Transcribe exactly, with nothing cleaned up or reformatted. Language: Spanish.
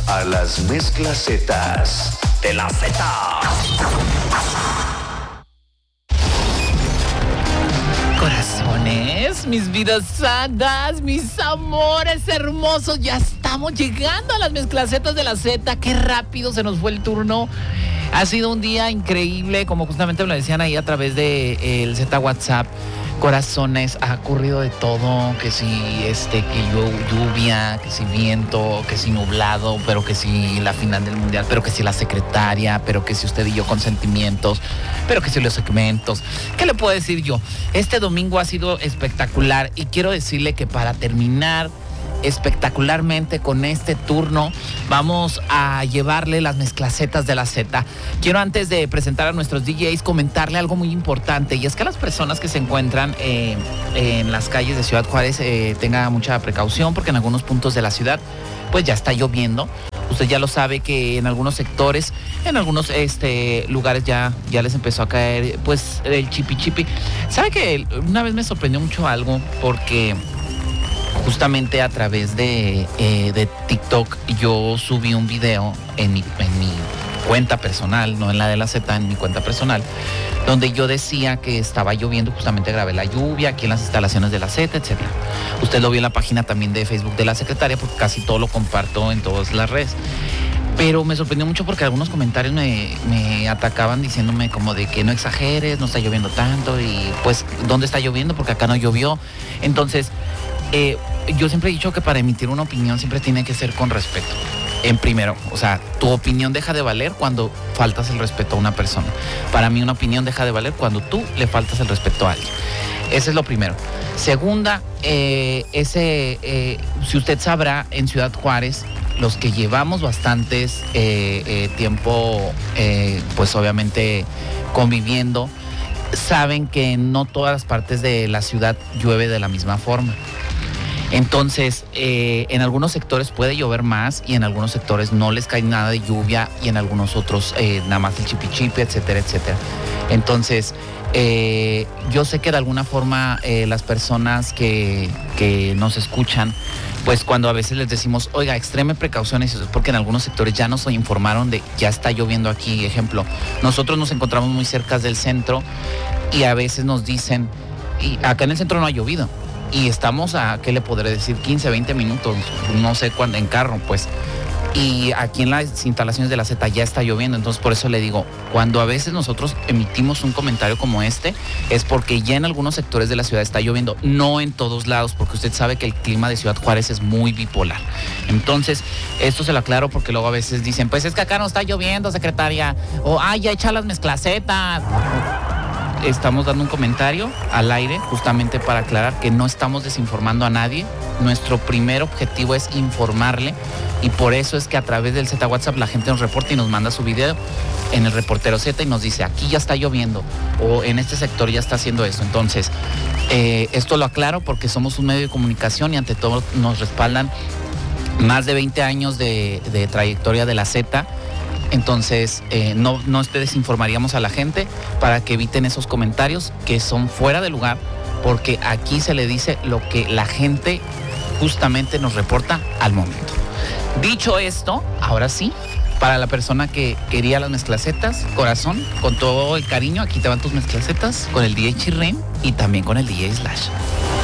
a las mezclacetas de la Z. Corazones, mis vidas santas, mis amores hermosos, ya estamos llegando a las mezclacetas de la Z. Qué rápido se nos fue el turno. Ha sido un día increíble, como justamente me lo decían ahí a través de eh, el Z WhatsApp. Corazones, ha ocurrido de todo, que si este, que lluvia, que si viento, que si nublado, pero que si la final del mundial, pero que si la secretaria, pero que si usted y yo con sentimientos, pero que si los segmentos. ¿Qué le puedo decir yo? Este domingo ha sido espectacular y quiero decirle que para terminar espectacularmente con este turno vamos a llevarle las mezclacetas de la Z. Quiero, antes de presentar a nuestros D Js, comentarle algo muy importante, y es que las personas que se encuentran eh, en las calles de Ciudad Juárez eh, tengan mucha precaución, porque en algunos puntos de la ciudad pues ya está lloviendo. Usted ya lo sabe que en algunos sectores, en algunos este, lugares ya, ya les empezó a caer pues el chipi chipi. ¿Sabe que una vez me sorprendió mucho algo? Porque justamente a través de, eh, de TikTok yo subí un video en mi, en mi cuenta personal, no en la de la Z, en mi cuenta personal, donde yo decía que estaba lloviendo. Justamente grabé la lluvia aquí en las instalaciones de la Z, etcétera. Usted lo vio en la página también de Facebook de la secretaria, porque casi todo lo comparto en todas las redes. Pero me sorprendió mucho porque algunos comentarios me, me atacaban diciéndome como de que no exageres, no está lloviendo tanto, y pues ¿dónde está lloviendo? Porque acá no llovió. Entonces, Eh, yo siempre he dicho que para emitir una opinión siempre tiene que ser con respeto. En primero, o sea, tu opinión deja de valer cuando faltas el respeto a una persona. Para mí una opinión deja de valer cuando tú le faltas el respeto a alguien. Ese es lo primero. Segunda, eh, ese, eh, si usted sabrá, en Ciudad Juárez, los que llevamos bastantes eh, eh, tiempo, eh, pues obviamente conviviendo, saben que no todas las partes de la ciudad llueve de la misma forma. Entonces, eh, en algunos sectores puede llover más y en algunos sectores no les cae nada de lluvia, y en algunos otros eh, nada más el chipichipi, etcétera, etcétera. Entonces, eh, yo sé que de alguna forma eh, las personas que, que nos escuchan, pues cuando a veces les decimos, oiga, extreme precauciones, es porque en algunos sectores ya nos informaron de ya está lloviendo aquí. Ejemplo, nosotros nos encontramos muy cerca del centro y a veces nos dicen, y acá en el centro no ha llovido. Y estamos a, ¿qué le podré decir? quince, veinte minutos, no sé cuándo, en carro, pues. Y aquí en las instalaciones de la Z ya está lloviendo. Entonces, por eso le digo, cuando a veces nosotros emitimos un comentario como este, es porque ya en algunos sectores de la ciudad está lloviendo, no en todos lados, porque usted sabe que el clima de Ciudad Juárez es muy bipolar. Entonces, esto se lo aclaro porque luego a veces dicen, pues es que acá no está lloviendo, secretaria, o ay, ya echa las mezclacetas. Estamos dando un comentario al aire justamente para aclarar que no estamos desinformando a nadie. Nuestro primer objetivo es informarle, y por eso es que a través del Z WhatsApp la gente nos reporta y nos manda su video en el reportero Z y nos dice, aquí ya está lloviendo, o en este sector ya está haciendo eso. Entonces, eh, esto lo aclaro porque somos un medio de comunicación y ante todo nos respaldan más de veinte años de, de trayectoria de la Z. Entonces, eh, no, no desinformaríamos a la gente para que eviten esos comentarios que son fuera de lugar, porque aquí se le dice lo que la gente justamente nos reporta al momento. Dicho esto, ahora sí, para la persona que quería las mezclacetas, corazón, con todo el cariño, aquí te van tus mezclacetas con el D J Chirren y también con el D J Slash.